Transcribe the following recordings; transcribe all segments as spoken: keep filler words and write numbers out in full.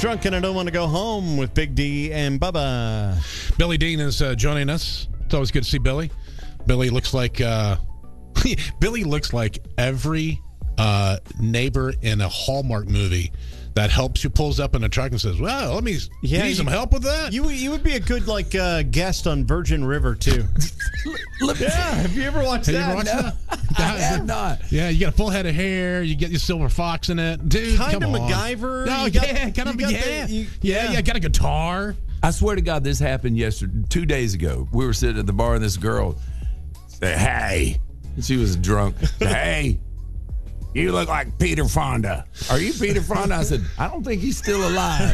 Drunk and I Don't Want to Go Home with Big D and Bubba. Billy Dean is uh, joining us. It's always good to see Billy. Billy looks like uh, Billy looks like every uh, neighbor in a Hallmark movie that helps you, pulls up in a truck and says, "Well, let me. Yeah, you need you, some help with that." You you would be a good like uh, guest on Virgin River too. Yeah, have you ever watched Have that? you ever watched No. that? I have not. Yeah, you got a full head of hair. You get your silver fox in it, dude. Kind come of on. MacGyver. No, You got- yeah, kind of you got yeah. the- you- yeah, yeah. yeah. Got a guitar. I swear to God, this happened yesterday, two days ago. We were sitting at the bar and this girl said, "Hey," she was drunk. "Hey, you look like Peter Fonda. Are you Peter Fonda?" I said, "I don't think he's still alive."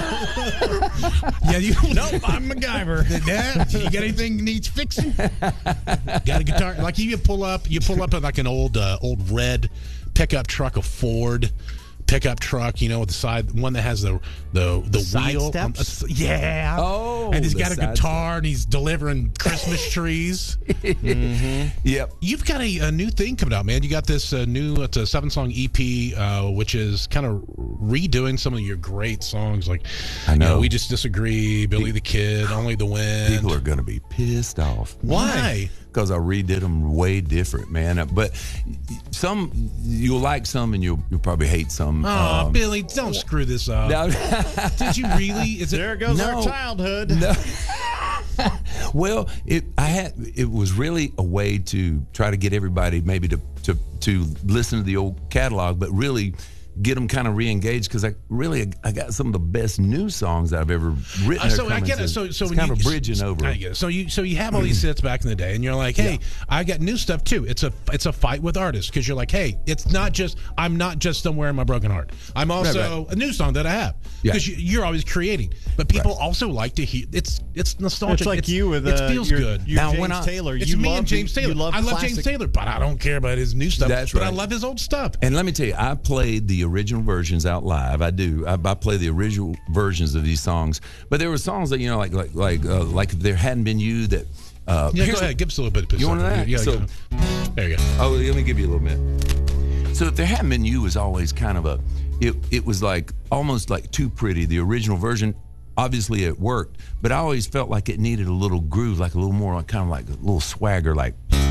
Yeah, you. Nope, I'm MacGyver. Yeah, you got anything needs fixing? Got a guitar? Like you pull up, you pull up at like an old, uh, old red pickup truck, a Ford pickup truck, you know, with the side one that has the the the, side wheel. steps? Um, yeah. Oh, and he's the got a side guitar and he's delivering Christmas trees. Mm-hmm. Yep. You've got a, a new thing coming out, man. You got this uh, new, it's a seven song E P, uh, which is kind of redoing some of your great songs. Like, I know. You know, We Just Disagree, Billy the Kid, Only the Wind. People are going to be pissed off. Why? Because I redid them way different, man. But some, you'll like some and you'll, you'll probably hate some. Oh, Um, Billy, don't screw this up. now- Did you really? Is it? There goes No. our childhood. No. Well, it I had it was really a way to try to get everybody maybe to to to listen to the old catalog, but really get them kind of re-engaged because I really I got some of the best new songs that I've ever written. Uh, They're so I coming get it. to- So, so it's when kind you, of bridging over. I get it. So you, so you have all these hits back in the day, and you're like, hey, Yeah. I got new stuff too. It's a, it's a fight with artists because you're like, hey, it's not just I'm not just somewhere in my broken heart. I'm also right. a new song that I have Yeah. because you, you're always creating. But people Right. also like to hear. It's, it's nostalgic. It's like it's, you with it uh, feels your, good. your Now, James when I- Taylor. It's you me love and James the- Taylor. You love I love classic- James Taylor, but I don't care about his new stuff. That's but I right. love his old stuff. And let me tell you, I played the original versions out live. I do. I, I play the original versions of these songs. But there were songs that you know, like like like uh, like if there hadn't been you that. Uh, Yeah, here's go the- ahead. Give us a little bit. Of You want that? Yeah, So- go. There you go. Oh, let me give you a little bit. So if there hadn't been you was always kind of a, it it was like almost like too pretty. The original version, obviously it worked, but I always felt like it needed a little groove, like a little more, like kind of like a little swagger, like.